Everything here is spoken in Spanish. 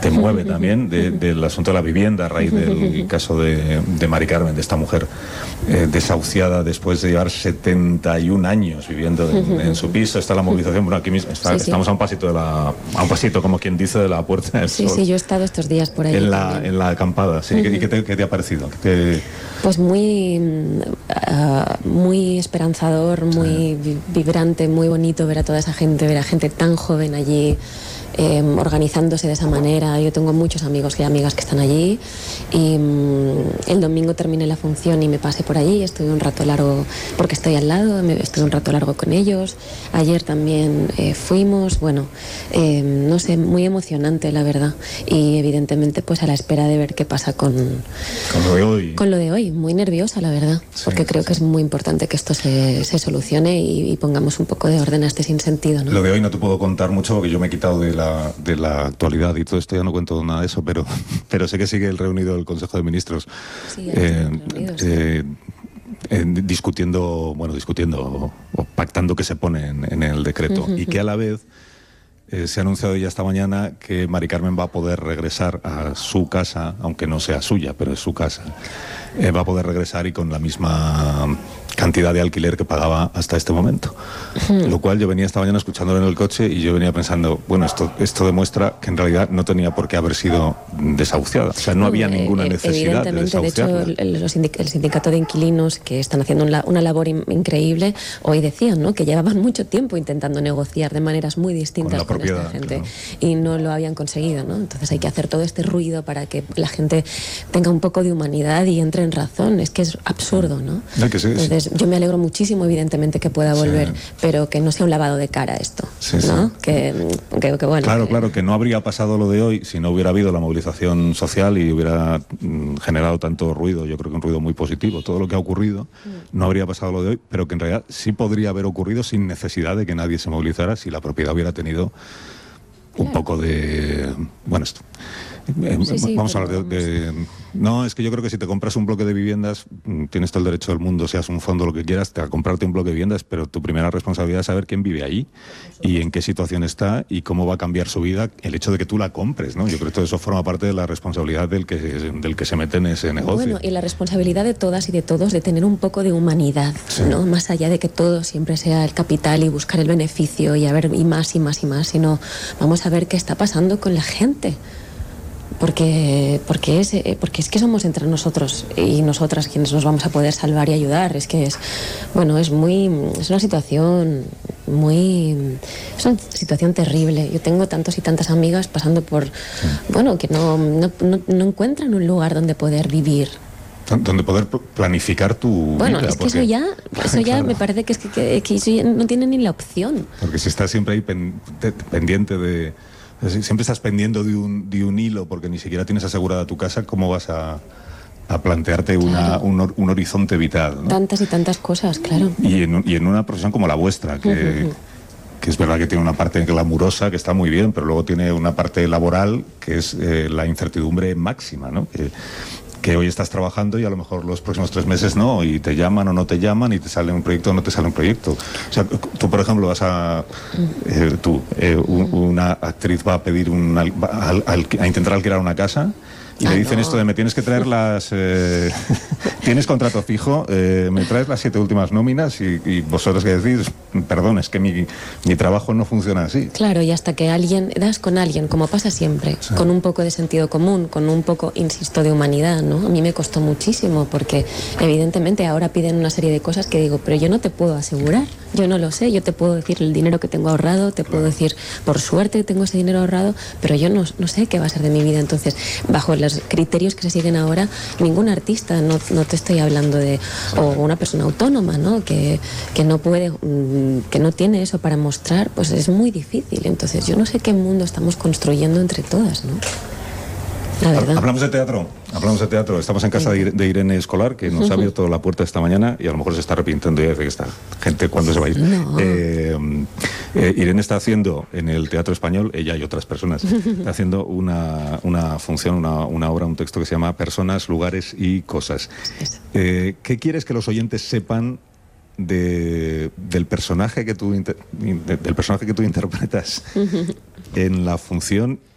te mueve también del asunto de la vivienda a raíz del caso de Mari Carmen, de esta mujer desahuciada después de llevar 71 años viviendo en su piso. Está la movilización, bueno, aquí mismo estamos a un pasito, como quien dice, de la Puerta del Sol. Sí, yo he estado estos días por ahí. En la acampada, sí. ¿Y qué te ha parecido? Pues muy esperanzador, muy vibrante, muy bonito ver a toda esa gente, ver a gente tan joven allí, organizándose de esa manera. Yo tengo muchos amigos y amigas que están allí, y el domingo terminé la función y me pasé por allí, estuve un rato largo, porque estoy al lado, estuve un rato largo con ellos. Ayer también fuimos, no sé, muy emocionante, la verdad, y evidentemente pues a la espera de ver qué pasa con lo de hoy. Con lo de hoy, muy nerviosa, la verdad, porque creo que es muy importante que esto se solucione y pongamos un poco de orden a este sinsentido, ¿no? Lo de hoy no te puedo contar mucho porque yo me he quitado de la actualidad y todo esto, ya no cuento nada de eso, pero sé que sigue el reunido del Consejo de Ministros. Sí, discutiendo o pactando qué se pone en el decreto, y que a la vez se ha anunciado ya esta mañana que Mari Carmen va a poder regresar a su casa, aunque no sea suya, pero es su casa. Va a poder regresar y con la misma cantidad de alquiler que pagaba hasta este momento. Lo cual yo venía esta mañana escuchándolo en el coche y yo venía pensando, bueno, esto demuestra que en realidad no tenía por qué haber sido desahuciada. O sea, no había ninguna necesidad de desahuciarla. De hecho, el sindicato de inquilinos, que están haciendo una labor increíble, hoy decían, ¿no?, que llevaban mucho tiempo intentando negociar de maneras muy distintas con esta gente, claro, y no lo habían conseguido, ¿no? Entonces hay que hacer todo este ruido para que la gente tenga un poco de humanidad y entre en razón. Es que es absurdo, ¿no? Entonces yo me alegro muchísimo, evidentemente, que pueda volver, pero que no sea un lavado de cara esto, ¿no? Que bueno. Claro, que no habría pasado lo de hoy si no hubiera habido la movilización social y hubiera generado tanto ruido. Yo creo que un ruido muy positivo. Todo lo que ha ocurrido no habría pasado lo de hoy, pero que en realidad sí podría haber ocurrido sin necesidad de que nadie se movilizara si la propiedad hubiera tenido un poco de... Bueno, esto... vamos a hablar de... No, es que yo creo que si te compras un bloque de viviendas, tienes todo el derecho del mundo, seas un fondo, lo que quieras, a comprarte un bloque de viviendas, pero tu primera responsabilidad es saber quién vive ahí y en qué situación está y cómo va a cambiar su vida el hecho de que tú la compres, ¿no? Yo creo que todo eso forma parte de la responsabilidad del que se mete en ese negocio. Bueno, y la responsabilidad de todas y de todos de tener un poco de humanidad, ¿no? Más allá de que todo siempre sea el capital y buscar el beneficio y a ver, y más, sino vamos a ver qué está pasando con la gente. Porque es que somos entre nosotros y nosotras quienes nos vamos a poder salvar y ayudar. Es que es una situación terrible. Yo tengo tantos y tantas amigas pasando por que no encuentran un lugar donde poder vivir, donde poder planificar tu vida. Es que eso ya claro, me parece que eso ya no tiene ni la opción. Porque si estás siempre ahí pendiente de... Siempre estás pendiendo de un hilo porque ni siquiera tienes asegurada tu casa, ¿cómo vas a plantearte un horizonte vital, ¿no? Tantas y tantas cosas, claro. Y en una profesión como la vuestra, que es verdad que tiene una parte glamurosa que está muy bien, pero luego tiene una parte laboral que es la incertidumbre máxima, ¿no? Que hoy estás trabajando y a lo mejor los próximos 3 meses no, y te llaman o no te llaman, y te sale un proyecto o no te sale un proyecto. O sea, tú, por ejemplo, vas a... una actriz va a pedir a intentar alquilar una casa y le dicen esto de me tienes que traer las... tienes contrato fijo, me traes las 7 últimas nóminas y vosotros que decís, perdón, es que mi trabajo no funciona así. Claro, y hasta que das con alguien, como pasa siempre, con un poco de sentido común, con un poco, insisto, de humanidad, ¿no? A mí me costó muchísimo porque evidentemente ahora piden una serie de cosas que digo, pero yo no te puedo asegurar, yo no lo sé, yo te puedo decir el dinero que tengo ahorrado, te puedo decir, por suerte tengo ese dinero ahorrado, pero yo no sé qué va a ser de mi vida. Entonces, bajo los criterios que se siguen ahora, ningún artista, no te estoy hablando de, o una persona autónoma, ¿no? Que no puede, que no tiene eso para mostrar, pues es muy difícil. Entonces yo no sé qué mundo estamos construyendo entre todas, ¿no? La verdad. Hablamos de teatro. Estamos en casa de Irene Escolar, que nos ha abierto la puerta esta mañana y a lo mejor se está arrepintiendo ya de que esta gente cuándo se va a ir. No. Irene está haciendo en el Teatro Español, ella y otras personas, está haciendo una función, una obra, un texto que se llama Personas, Lugares y Cosas. ¿Qué quieres que los oyentes sepan del personaje que tú interpretas en la función